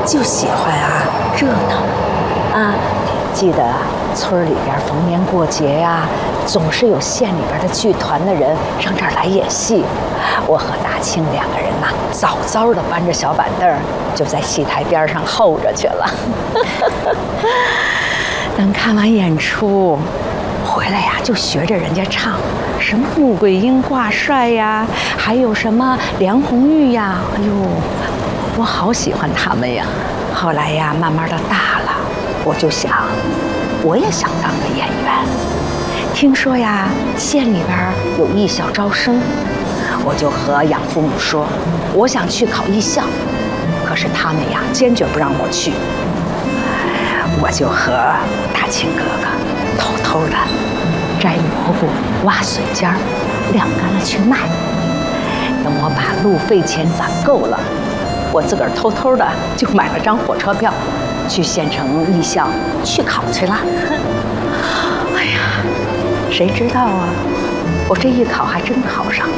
就喜欢啊热闹啊。记得村里边逢年过节呀，总是有县里边的剧团的人上这儿来演戏。我和大庆2个人呐，早早的搬着小板凳，就在戏台边上候着去了。等看完演出回来呀，就学着人家唱，什么穆桂英挂帅呀，还有什么梁红玉呀，哎呦，我好喜欢他们呀。后来呀，慢慢的大了，我就想，我也想当个演员。听说呀，县里边有艺校招生，我就和养父母说，我想去考艺校，可是他们呀坚决不让我去。我就和大庆哥哥偷偷的摘蘑菇、挖水尖儿，晾干了去卖。等我把路费钱攒够了，我自个儿偷偷的就买了张火车票，去县城艺校去考去了。哎呀，谁知道啊，我这一考还真考上了。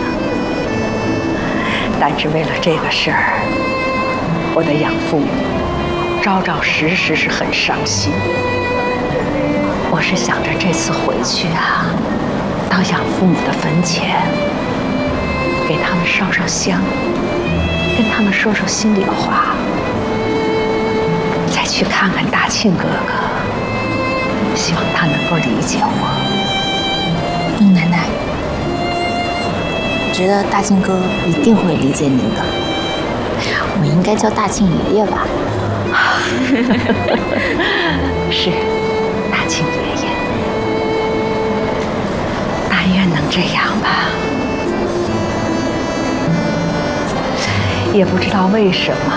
但是为了这个事儿，我的养父母朝朝时时是很伤心。我是想着这次回去啊，到养父母的坟前，给他们烧烧香，跟他们说说心里话，再去看看大庆哥哥，希望他能够理解我。 奶奶，我觉得大庆哥一定会理解您的。我应该叫大庆爷爷吧？ 是，大庆爷爷。但愿能这样吧。也不知道为什么，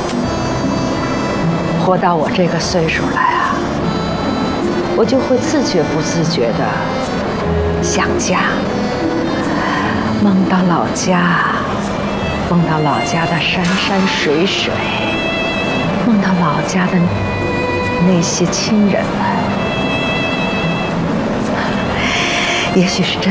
活到我这个岁数来啊，我就会自觉不自觉的想家，梦到老家，梦到老家的山山水水，梦到老家的那些亲人们。也许是真